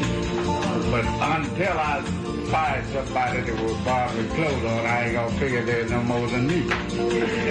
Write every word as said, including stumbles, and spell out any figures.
But until I find somebody that will borrow me clothes on, I ain't gonna figure there's no more than me.